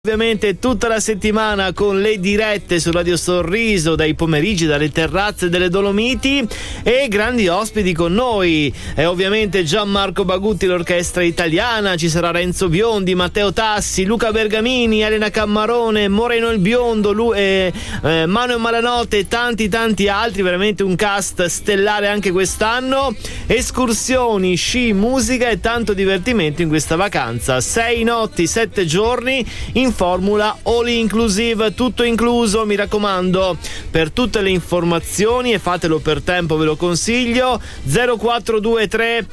Ovviamente tutta la settimana con le dirette su Radio Sorriso, dai pomeriggi, dalle terrazze delle Dolomiti, e grandi ospiti con noi. E ovviamente Gianmarco Bagutti, l'orchestra italiana, ci sarà Renzo Biondi, Matteo Tassi, Luca Bergamini, Elena Cammarone, Moreno il Biondo, Manuel Malanotte e tanti altri, veramente un cast stellare anche quest'anno. Escursioni, sci, musica e tanto divertimento in questa vacanza. 6 notti, 7 giorni in formula all inclusive, tutto incluso. Mi raccomando, per tutte le informazioni, e fatelo per tempo, ve lo consiglio, 0423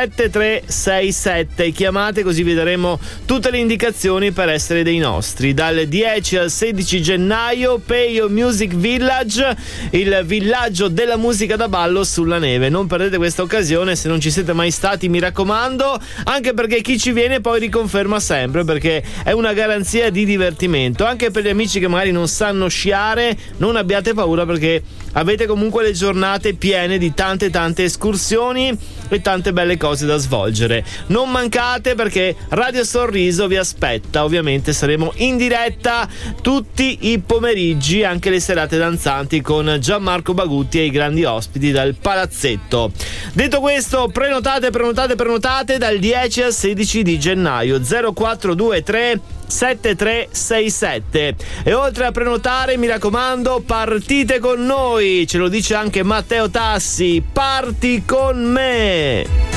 7367, chiamate così vi daremo tutte le indicazioni per essere dei nostri. Dal 10 al 16 gennaio Peio Music Village, il villaggio della musica da ballo sulla neve. Non perdete questa occasione, se non ci siete mai stati, mi raccomando, anche perché chi ci viene poi riconferma sempre, perché è una garanzia di divertimento. Anche per gli amici che magari non sanno sciare, non abbiate paura, perché avete comunque le giornate piene di tante escursioni e tante belle cose da svolgere. Non mancate, perché Radio Sorriso vi aspetta. Ovviamente saremo in diretta tutti i pomeriggi, anche le serate danzanti con Gianmarco Bagutti e i grandi ospiti dal palazzetto. Detto questo, prenotate dal 10 al 16 di gennaio, 0423 7367. E oltre a prenotare, mi raccomando, partite con noi, ce lo dice anche Matteo Tassi, parti con me.